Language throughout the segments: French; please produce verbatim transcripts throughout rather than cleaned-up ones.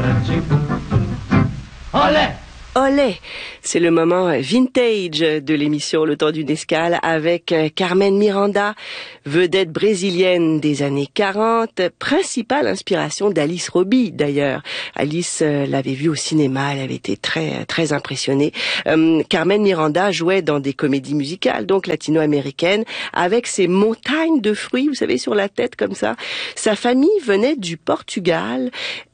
Olé! Olé, c'est le moment vintage de l'émission Le Temps d'une escale avec Carmen Miranda, vedette brésilienne des années quarante, principale inspiration d'Alice Robbie d'ailleurs. Alice euh, l'avait vue au cinéma, elle avait été très très impressionnée. Euh, Carmen Miranda jouait dans des comédies musicales, donc latino-américaines, avec ses montagnes de fruits, vous savez, sur la tête comme ça. Sa famille venait du Portugal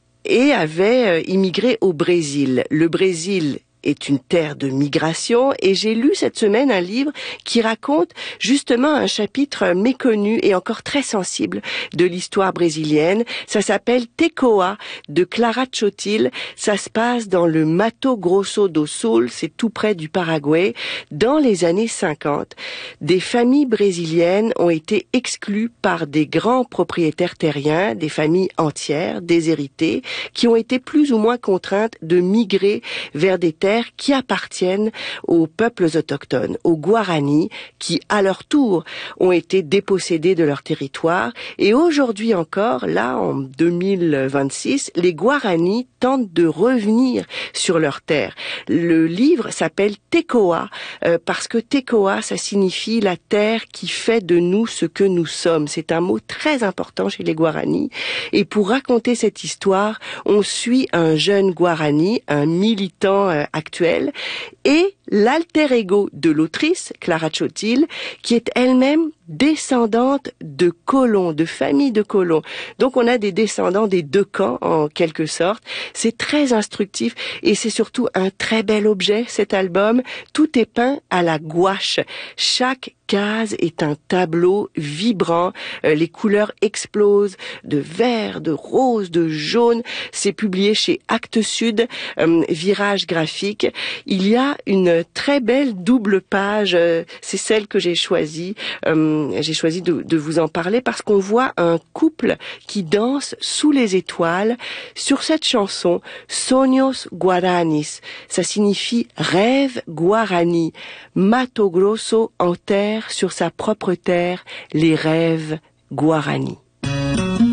et avait immigré au Brésil. Le Brésil est une terre de migration et j'ai lu cette semaine un livre qui raconte justement un chapitre méconnu et encore très sensible de l'histoire brésilienne. Ça s'appelle Tecoa de Clara Chotil. Ça se passe dans le Mato Grosso do Sul, c'est tout près du Paraguay. Dans les années cinquante, des familles brésiliennes ont été exclues par des grands propriétaires terriens, des familles entières, déshéritées, qui ont été plus ou moins contraintes de migrer vers des terres qui appartiennent aux peuples autochtones, aux Guarani, qui à leur tour ont été dépossédés de leur territoire. Et aujourd'hui encore, là en deux mille vingt-six, les Guarani tentent de revenir sur leurs terres. Le livre s'appelle Tecoa euh, parce que Tecoa, ça signifie la terre qui fait de nous ce que nous sommes. C'est un mot très important chez les Guarani. Et pour raconter cette histoire, on suit un jeune Guarani, un militant euh, actuel, et l'alter ego de l'autrice, Clara Chotil, qui est elle-même descendante de colons, de familles de colons. Donc on a des descendants des deux camps, en quelque sorte. C'est très instructif et c'est surtout un très bel objet, cet album. Tout est peint à la gouache. Chaque case est un tableau vibrant. Euh, les couleurs explosent de vert, de rose, de jaune. C'est publié chez Actes Sud, euh, Virage Graphique. Il y a une très belle double page. Euh, c'est celle que j'ai choisie. Euh, j'ai choisi de, de vous en parler parce qu'on voit un couple qui danse sous les étoiles sur cette chanson Sonhos Guaranis. Ça signifie rêve guarani. Mato Grosso enterre sur sa propre terre les rêves Guarani.